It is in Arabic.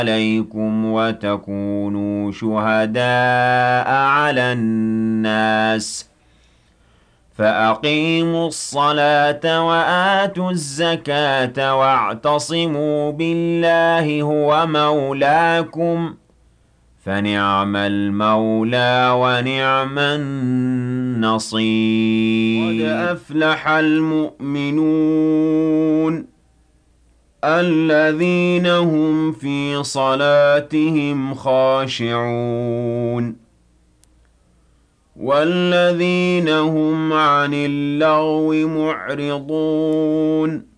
عليكم وتكونوا شهداء على الناس فأقيموا الصلاة وآتوا الزكاة واعتصموا بالله هو مولاكم فنعم المولى ونعم النصير. قد أفلح المؤمنون الذين هم في صلاتهم خاشعون والذين هم عن اللغو معرضون